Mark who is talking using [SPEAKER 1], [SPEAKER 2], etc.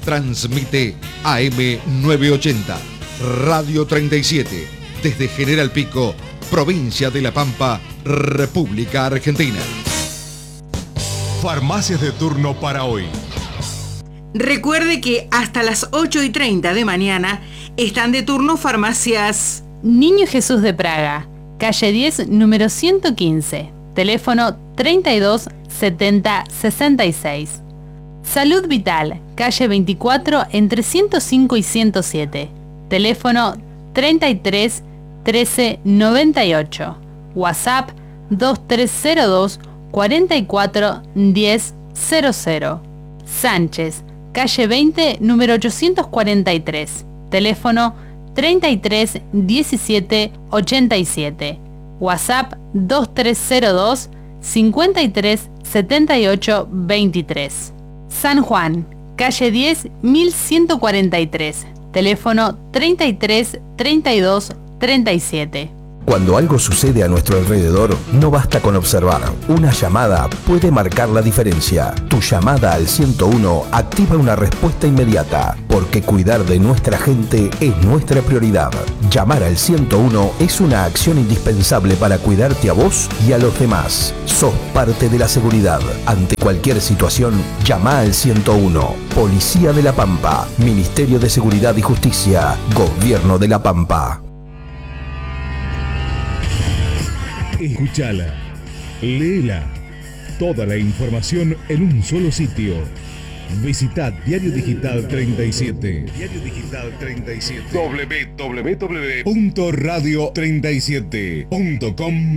[SPEAKER 1] Transmite AM 980, Radio 37, desde General Pico, provincia de La Pampa, República Argentina.
[SPEAKER 2] Farmacias de turno para hoy.
[SPEAKER 3] Recuerde que hasta las 8:30 de mañana están de turno farmacias
[SPEAKER 4] Niño Jesús de Praga, calle 10, número 115, teléfono 32 70 66. Salud Vital, calle 24, entre 105 y 107, teléfono 33 13 98, WhatsApp 2302 44 10 00. Sánchez, calle 20, número 843, teléfono 33 17 87, WhatsApp 2302 53 78 23. San Juan, calle 10 1143, teléfono 33 32 37.
[SPEAKER 5] Cuando algo sucede a nuestro alrededor, no basta con observar. Una llamada puede marcar la diferencia. Tu llamada al 101 activa una respuesta inmediata, porque cuidar de nuestra gente es nuestra prioridad. Llamar al 101 es una acción indispensable para cuidarte a vos y a los demás. Sos parte de la seguridad. Ante cualquier situación, llama al 101. Policía de La Pampa, Ministerio de Seguridad y Justicia, Gobierno de La Pampa.
[SPEAKER 6] Escúchala, léela, toda la información en un solo sitio. Visita Diario Digital 37. Diario Digital 37. www.radio37.com